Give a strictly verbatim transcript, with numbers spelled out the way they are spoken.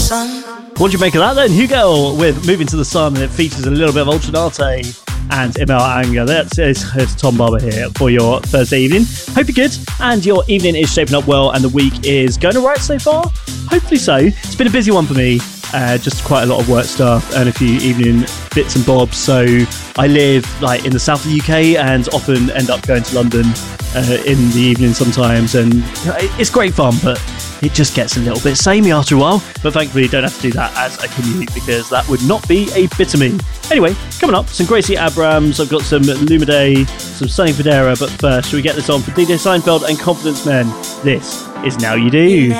What do you make of that then? Hugo with Moving to the Sun, and it features a little bit of Ultranate and Emil Anger. That's it's, it's Tom Barber here for your Thursday evening. Hope you're good and your evening is shaping up well and the week is going all right so far. Hopefully so. It's been a busy one for me. Uh, just quite a lot of work stuff and a few evening bits and bobs. So I live like in the south of the U K and often end up going to London uh, in the evening sometimes, and you know, it's great fun, but it just gets a little bit samey after a while. But thankfully you don't have to do that as a commute, because that would not be a bit of me. Anyway, coming up, some Gracie Abrams, I've got some Lumide, some Sunny Federa, but first, shall we get this on for D J Seinfeld and Confidence Men? This is Now You Do.